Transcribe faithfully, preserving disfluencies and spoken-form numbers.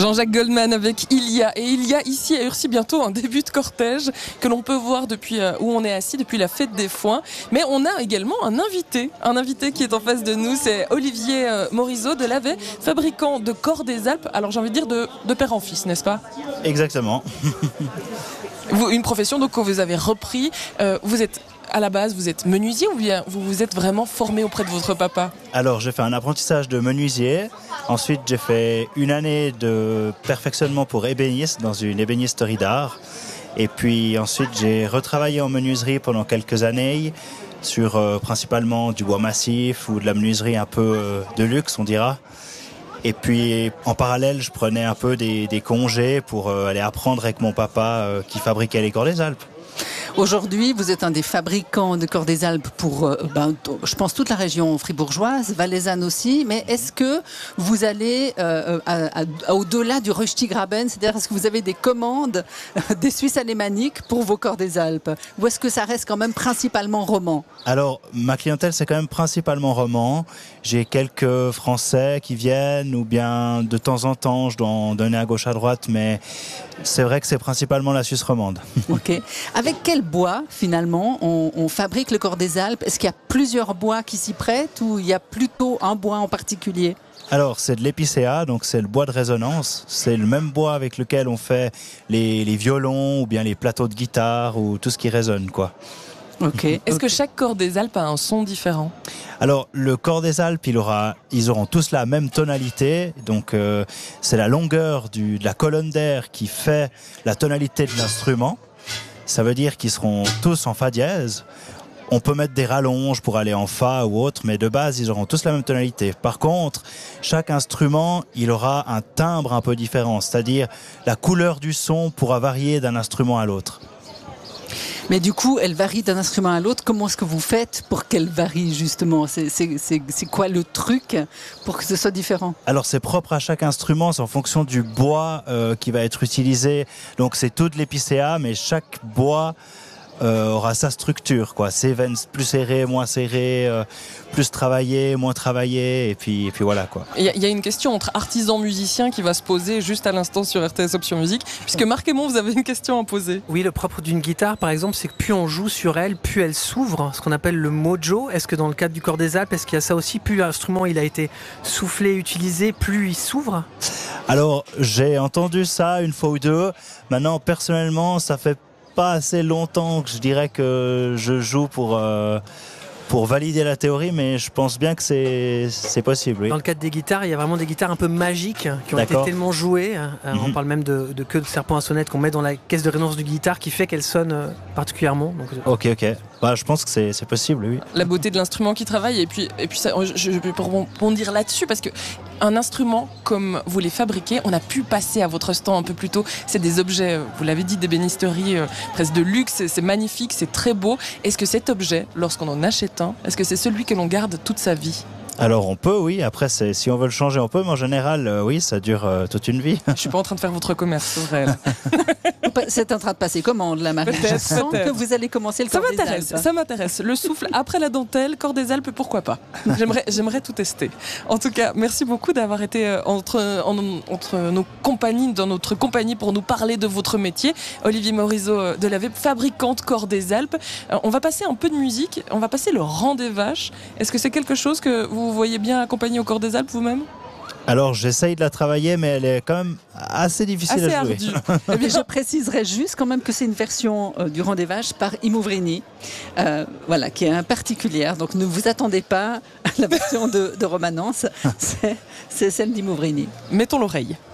Jean-Jacques Goldman avec Ilia. Et il y a ici à Urcy bientôt un début de cortège que l'on peut voir depuis où on est assis, depuis la fête des foins. Mais on a également un invité, un invité qui est en face de nous, c'est Olivier Morisot de Lavey, fabricant de corps des Alpes. Alors j'ai envie de dire de, de père en fils, n'est-ce pas ? Exactement. Vous, une profession donc que vous avez repris. Euh, vous êtes à la base, vous êtes menuisier ou bien vous vous êtes vraiment formé auprès de votre papa ? Alors j'ai fait un apprentissage de menuisier. Ensuite j'ai fait une année de perfectionnement pour ébéniste dans une ébénisterie d'art. Et puis ensuite j'ai retravaillé en menuiserie pendant quelques années sur euh, principalement du bois massif ou de la menuiserie un peu euh, de luxe on dira. Et puis en parallèle je prenais un peu des, des congés pour euh, aller apprendre avec mon papa euh, qui fabriquait les corps des Alpes. Aujourd'hui, vous êtes un des fabricants de corps des Alpes pour, euh, ben, t- je pense, toute la région fribourgeoise, valaisanne aussi. Mais est-ce que vous allez euh, à, à, au-delà du Röstigraben, c'est-à-dire est-ce que vous avez des commandes des Suisses alémaniques pour vos corps des Alpes ? Ou est-ce que ça reste quand même principalement roman ? Alors ma clientèle c'est quand même principalement roman. J'ai quelques Français qui viennent ou bien de temps en temps je dois en donner à gauche à droite, mais c'est vrai que c'est principalement la Suisse romande. Ok. Avec quel bois finalement on, on fabrique le corps des Alpes ? Est-ce qu'il y a plusieurs bois qui s'y prêtent ou il y a plutôt un bois en particulier ? Alors c'est de l'épicéa, donc c'est le bois de résonance. C'est le même bois avec lequel on fait les, les violons ou bien les plateaux de guitare ou tout ce qui résonne, quoi. Ok. Est-ce que chaque corps des Alpes a un son différent ? Alors le corps des Alpes, il aura, ils auront tous la même tonalité, donc euh, c'est la longueur du, de la colonne d'air qui fait la tonalité de l'instrument. Ça veut dire qu'ils seront tous en fa dièse. On peut mettre des rallonges pour aller en fa ou autre, mais de base, ils auront tous la même tonalité. Par contre, chaque instrument, il aura un timbre un peu différent, c'est-à-dire la couleur du son pourra varier d'un instrument à l'autre. Mais du coup, elle varie d'un instrument à l'autre. Comment est-ce que vous faites pour qu'elle varie justement ? c'est, c'est, c'est, c'est quoi le truc pour que ce soit différent ? Alors c'est propre à chaque instrument, c'est en fonction du bois euh, qui va être utilisé. Donc c'est tout de l'épicéa, mais chaque bois euh, aura sa structure, quoi. Ses veines plus serrées, moins serrées, euh, plus travaillées, moins travaillées, et puis, et puis voilà, quoi. Il y, y a une question entre artisans musiciens qui va se poser juste à l'instant sur R T S Option Musique, puisque Marc Aymon, vous avez une question à poser. Oui, le propre d'une guitare, par exemple, c'est que plus on joue sur elle, plus elle s'ouvre, ce qu'on appelle le mojo. Est-ce que dans le cadre du corps des Alpes, est-ce qu'il y a ça aussi ? Plus l'instrument il a été soufflé, utilisé, plus il s'ouvre ? Alors j'ai entendu ça une fois ou deux. Maintenant, personnellement, ça fait pas assez longtemps que je dirais que je joue pour... Euh pour valider la théorie, mais je pense bien que c'est, c'est possible. Oui. Dans le cadre des guitares, il y a vraiment des guitares un peu magiques qui ont D'accord. été tellement jouées. Euh, Mm-hmm. On parle même de, de queue de serpent à sonnette qu'on met dans la caisse de résonance du guitare qui fait qu'elle sonne euh, particulièrement. Donc, ok, ok. Bah, je pense que c'est, c'est possible, oui. La beauté de l'instrument qui travaille, et puis, et puis ça, je, je peux rebondir là-dessus, parce que un instrument comme vous les fabriquez, on a pu passer à votre stand un peu plus tôt. C'est des objets, vous l'avez dit, d'ébénisterie euh, presque de luxe, c'est, c'est magnifique, c'est très beau. Est-ce que cet objet, lorsqu'on en achète un, est-ce que c'est celui que l'on garde toute sa vie ? Alors on peut, oui. Après, c'est, si on veut le changer, on peut. Mais en général, euh, oui, ça dure euh, toute une vie. Je suis pas en train de faire votre commerce, c'est vrai. C'est en train de passer commande, là, Marie. Peut-être, Je sens peut-être. que vous allez commencer le Ça corps des m'intéresse, Alpes. ça m'intéresse. Le souffle après la dentelle, corps des Alpes, pourquoi pas ? J'aimerais, j'aimerais tout tester. En tout cas, merci beaucoup d'avoir été entre, en, entre nos compagnies, dans notre compagnie pour nous parler de votre métier. Olivier Morisot de Lavey, fabricant de corps des Alpes. On va passer un peu de musique, on va passer le rang des vaches. Est-ce que c'est quelque chose que vous voyez bien accompagné au corps des Alpes vous-même ? Alors j'essaye de la travailler, mais elle est quand même assez difficile Assez à jouer. ardue. Eh bien, je préciserai juste quand même que c'est une version euh, du Rang des Vaches par Imouvrini, euh, voilà, qui est un particulière. Donc ne vous attendez pas à la version de, de Romanence, c'est, c'est celle d'Imouvrini. Mettons l'oreille.